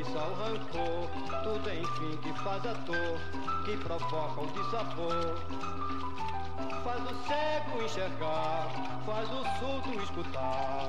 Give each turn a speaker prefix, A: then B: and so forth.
A: cobiça, o rancor, tudo enfim que faz a dor, que provoca o dissabor. Faz o cego enxergar, faz o surdo escutar.